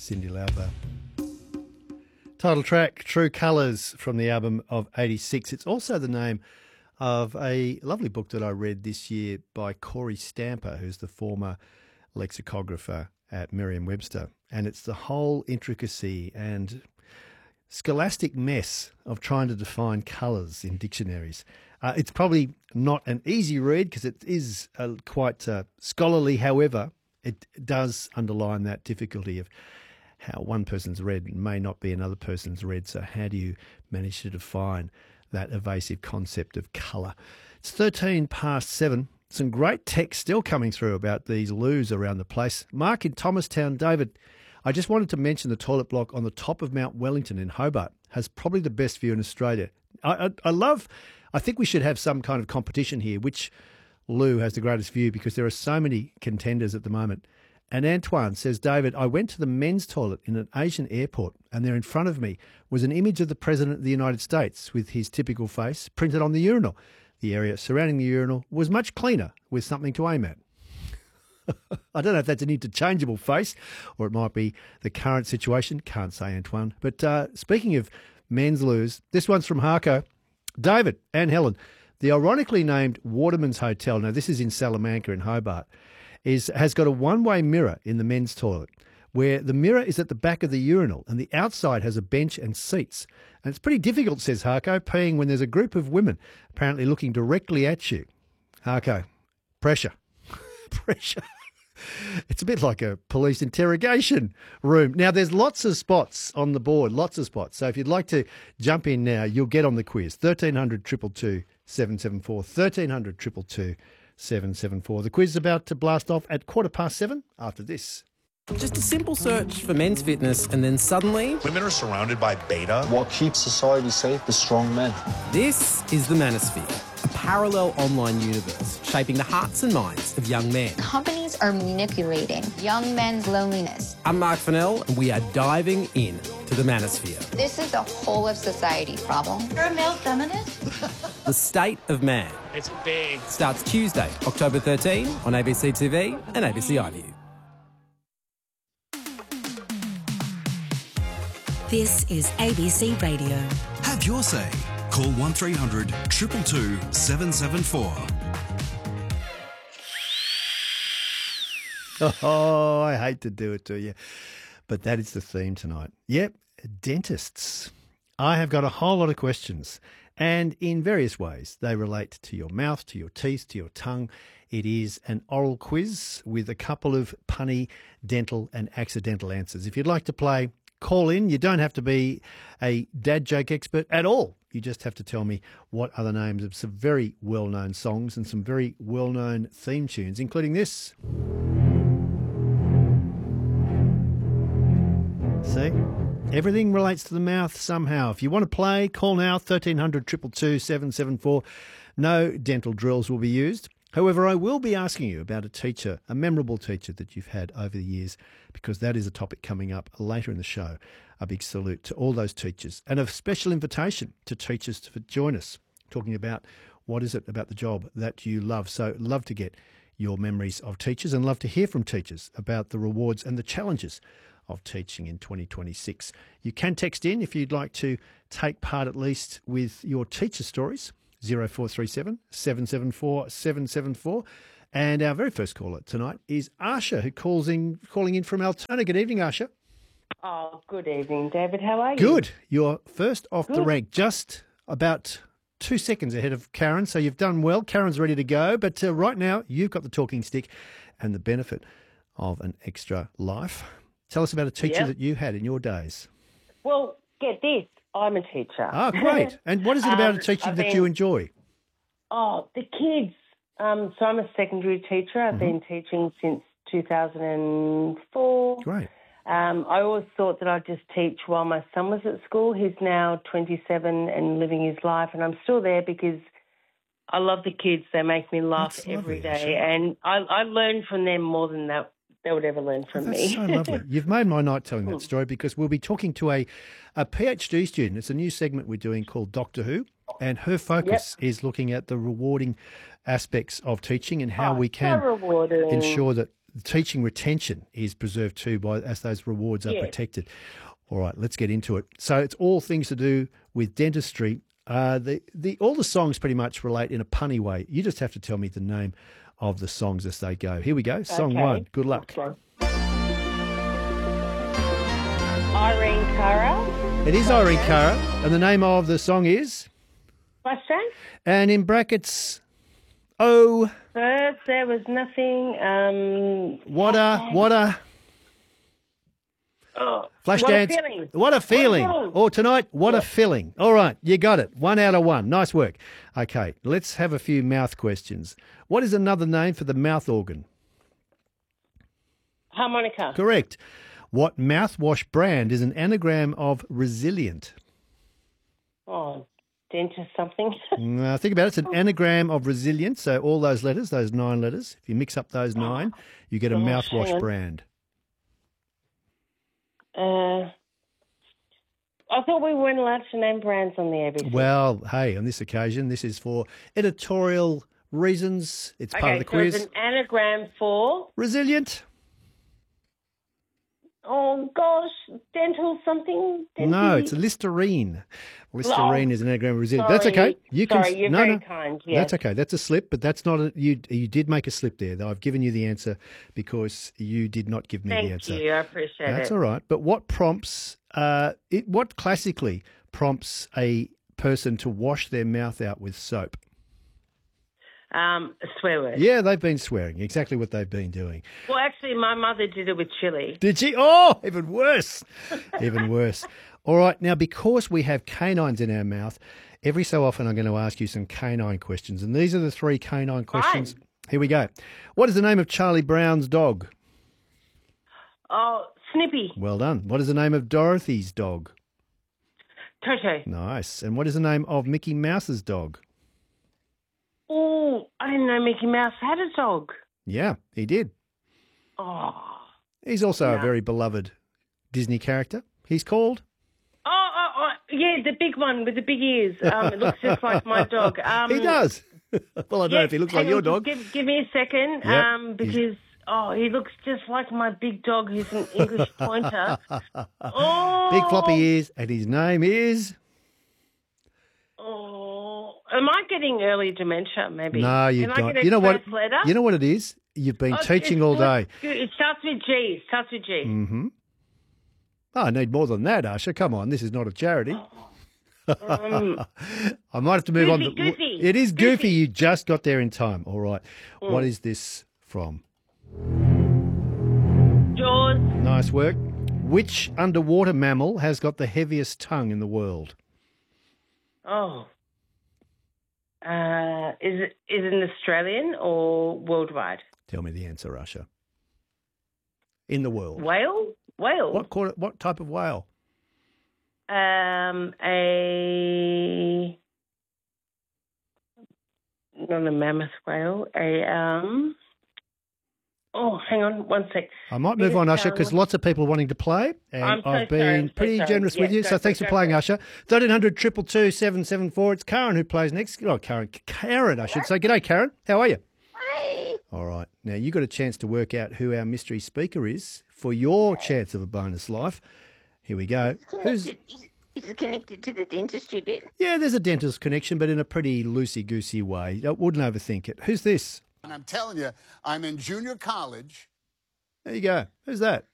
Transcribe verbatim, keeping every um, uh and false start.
Cyndi Lauper. Title track, True Colours, from the album of eighty-six. It's also the name of a lovely book that I read this year by Corey Stamper, who's the former lexicographer at Merriam-Webster. And it's the whole intricacy and scholastic mess of trying to define colours in dictionaries. Uh, it's probably not an easy read because it is uh, quite uh, scholarly. However, it does underline that difficulty of how one person's read may not be another person's read. So how do you manage to define that evasive concept of colour? It's thirteen past seven. Some great text still coming through about these loos around the place. Mark in Thomastown, David, I just wanted to mention the toilet block on the top of Mount Wellington in Hobart has probably the best view in Australia. I, I, I love, I think we should have some kind of competition here, which loo has the greatest view, because there are so many contenders at the moment. And Antoine says, David, I went to the men's toilet in an Asian airport, and there in front of me was an image of the President of the United States with his typical face printed on the urinal. The area surrounding the urinal was much cleaner, with something to aim at. I don't know if that's an interchangeable face or it might be the current situation. Can't say, Antoine. But uh, speaking of men's loos, this one's from Harco. David and Helen, the ironically named Waterman's Hotel, now this is in Salamanca in Hobart, is has got a one-way mirror in the men's toilet, where the mirror is at the back of the urinal and the outside has a bench and seats. And it's pretty difficult, says Harco, peeing when there's a group of women apparently looking directly at you. Harco, pressure. Pressure. It's a bit like a police interrogation room. Now, there's lots of spots on the board, lots of spots. So if you'd like to jump in now, you'll get on the quiz. thirteen hundred, two two two, seven seven four, thirteen hundred, two two two, seven seven four. The quiz is about to blast off at quarter past seven after this. Just a simple search for men's fitness and then suddenly... women are surrounded by beta. What keeps society safe is strong men. This is the Manosphere, a parallel online universe shaping the hearts and minds of young men. Companies are manipulating young men's loneliness. I'm Mark Fennell and we are diving in to the Manosphere. This is a whole of society problem. You're a male feminist? The State of Man. It's big. Starts Tuesday, October thirteenth on A B C T V and A B C iView. This is A B C Radio. Have your say. Call one three hundred, two two two, seven seven four. Oh, I hate to do it to you, but that is the theme tonight. Yep, dentists. I have got a whole lot of questions, and in various ways they relate to your mouth, to your teeth, to your tongue. It is an oral quiz with a couple of punny dental and accidental answers. If you'd like to play, call in. You don't have to be a dad joke expert at all. You just have to tell me what are the names of some very well-known songs and some very well-known theme tunes, including this. See? Everything relates to the mouth somehow. If you want to play, call now, thirteen hundred, two two two, seven seven four. No dental drills will be used. However, I will be asking you about a teacher, a memorable teacher that you've had over the years, because that is a topic coming up later in the show. A big salute to all those teachers and a special invitation to teachers to join us, talking about what is it about the job that you love. So love to get your memories of teachers and love to hear from teachers about the rewards and the challenges of teaching in twenty twenty-six. You can text in if you'd like to take part at least with your teacher stories. zero four three seven, seven seven four, seven seven four. And our very first caller tonight is Asha, who calls in, calling in from Altona. Good evening, Asha. Oh, good evening, David. How are you? Good. You're first off Good. the rank, just about two seconds ahead of Karen, so you've done well. Karen's ready to go, but uh, right now you've got the talking stick and the benefit of an extra life. Tell us about a teacher Yep. that you had in your days. Well, get this. I'm a teacher. Ah, great. And what is it about Um, a teaching I've that been- you enjoy? Oh, the kids. Um, so I'm a secondary teacher. I've Mm-hmm. been teaching since two thousand four. Great. Um, I always thought that I'd just teach while my son was at school. He's now twenty-seven and living his life, and I'm still there because I love the kids. They make me laugh That's every lovely, day, Asha. and I, I learn from them more than that they would ever learn from That's me. so lovely. You've made my night telling that story, because we'll be talking to a, a PhD student. It's a new segment we're doing called Doctor Who, and her focus is looking at the rewarding aspects of teaching and how Oh, we so can rewarding. ensure that teaching retention is preserved too, by as those rewards are Yes. protected. All right, let's get into it. So it's all things to do with dentistry. Uh, the the all the songs pretty much relate in a punny way. You just have to tell me the name of the songs as they go. Here we go. Song Okay. one. Good luck. Okay. Irene Cara. It is Irene Cara, and the name of the song is, What's that? and in brackets, oh, First, there was nothing. Um, what a, what a, oh, flash what dance. A feeling. What a feeling. What a feeling. Or tonight, what a filling. All right, you got it. One out of one. Nice work. Okay, let's have a few mouth questions. What is another name for the mouth organ? Harmonica. Correct. What mouthwash brand is an anagram of resilient? Oh, dentist something. Uh, think about it. It's an anagram of resilient. So all those letters, those nine letters, if you mix up those nine, you get a Gosh, hang mouthwash on. brand. uh, I thought we weren't allowed to name brands on the A B C. Well, hey, on this occasion, this is for editorial reasons. It's part okay, of the so quiz. it's an anagram for. Resilient? Oh gosh, dental something. No, Dental- it's Listerine. Listerine Oh, is an anagram of resilient. That's sorry. okay. You can. Sorry, you're no, very no. kind, yes. That's okay. That's a slip, but that's not a. You you did make a slip there. I've given you the answer because you did not give me the Thank answer. you, I appreciate That's it. all right. But what prompts? Uh, it what classically prompts a person to wash their mouth out with soap? Um, a swear word. Yeah, they've been swearing. Exactly what they've been doing. Well, actually, my mother did it with chili. Did she? Oh, even worse. Even worse. All right. Now, because we have canines in our mouth, every so often I'm going to ask you some canine questions. And these are the three canine questions. Fine. Here we go. What is the name of Charlie Brown's dog? Oh, Snippy. Well done. What is the name of Dorothy's dog? Toto. Nice. And what is the name of Mickey Mouse's dog? Oh, I didn't know Mickey Mouse had a dog. Yeah, he did. Oh. He's also a No. very beloved Disney character. He's called? Oh, oh, oh, yeah, the big one with the big ears. Um, it looks just like my dog. Um, he does. Well, I don't know yeah, if he looks hang like your on, dog. Give, give me a second, Yep. um, because oh, he looks just like my big dog, who's an English pointer. Oh, Big floppy ears, and his name is? Oh, am I getting early dementia? Maybe. No, you Can I don't. get a You know what? first letter? You know what it is? You've been Oh, teaching it all starts- day. It starts with G. It starts with G. Mm-hmm. Oh, I need more than that, Asha. Come on, this is not a charity. Um, I might have to move on. Goofy, to- Goofy, It is goofy. Goofy. You just got there in time. All right. Mm. What is this from? Jaws. Nice work. Which underwater mammal has got the heaviest tongue in the world? Oh. Uh, is it is it an Australian or worldwide? Tell me the answer, Asha. In the world. Whale? Whale? What call- What type of whale? Um, a not a mammoth whale. A um. Oh, hang on one sec. I might move on, Biggest Usher, because tongue. lots of people wanting to play, and I'm so I've been sorry, I'm so pretty sorry. generous with Yeah, you. go So for thanks it, for go playing, for it. Usher. thirteen hundred, two two two, seven seven four. It's Karen who plays next. Oh, Karen. Karen, I should say. G'day, Karen. How are you? Hi. All right. Now, you got a chance to work out who our mystery speaker is for your chance of a bonus life. Here we go. Who's? Is it connected to the dentistry bit? Yeah, there's a dentist connection, but in a pretty loosey-goosey way. I wouldn't overthink it. Who's this? And I'm telling you, I'm in junior college. There you go. Who's that?